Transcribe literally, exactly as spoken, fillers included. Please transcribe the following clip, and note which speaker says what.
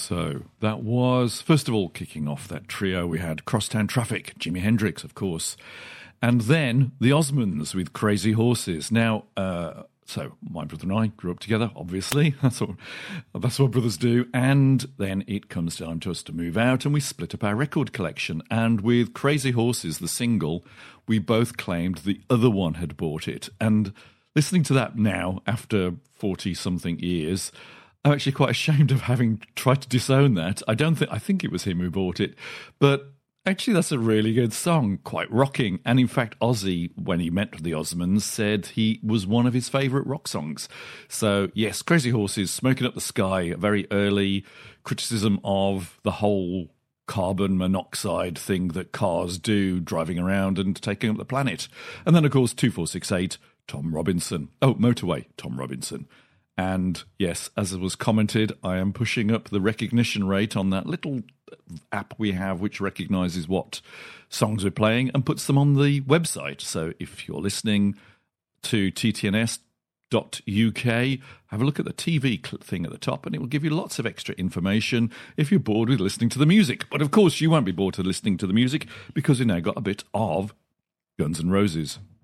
Speaker 1: So that was, first of all, kicking off that trio, we had Crosstown Traffic, Jimi Hendrix, of course, and then the Osmonds with Crazy Horses. Now, uh, so my brother and I grew up together, obviously. That's what, that's what brothers do. And then it comes time to us to move out, and we split up our record collection. And with Crazy Horses, the single, we both claimed the other one had bought it. And listening to that now, after forty-something years, I'm actually quite ashamed of having tried to disown that. I don't think, I think it was him who bought it. But actually, that's a really good song, quite rocking. And in fact, Ozzy, when he met the Osmonds, said he was one of his favourite rock songs. So yes, Crazy Horses, Smoking Up the Sky, a very early criticism of the whole carbon monoxide thing that cars do, driving around and taking up the planet. And then, of course, two four six eight, Tom Robinson. Oh, Motorway, Tom Robinson. And yes, as it was commented, I am pushing up the recognition rate on that little app we have which recognises what songs we're playing and puts them on the website. So if you're listening to T T N S dot U K, have a look at the T V thing at the top and it will give you lots of extra information if you're bored with listening to the music. But of course you won't be bored with listening to the music because we've now got a bit of Guns N' Roses.